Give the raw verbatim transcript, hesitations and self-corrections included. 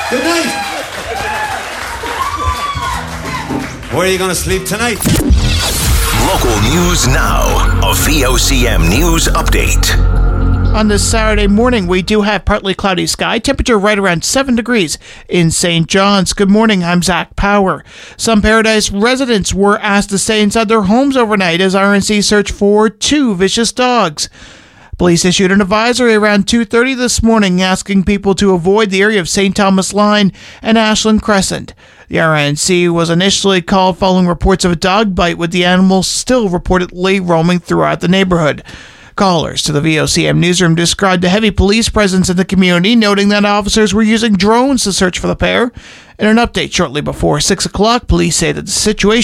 Good night. Where are you going to sleep tonight? Local news now. A V O C M News Update. On this Saturday morning, we do have partly cloudy sky, temperature right around seven degrees in Saint John's. Good morning, I'm Zach Power. Some Paradise residents were asked to stay inside their homes overnight as R N C searched for two vicious dogs. Police issued an advisory around two thirty this morning asking people to avoid the area of Saint Thomas Line and Ashland Crescent. The R N C was initially called following reports of a dog bite, with the animal still reportedly roaming throughout the neighborhood. Callers to the V O C M newsroom described a heavy police presence in the community, noting that officers were using drones to search for the pair. In an update shortly before six o'clock, police say that the situation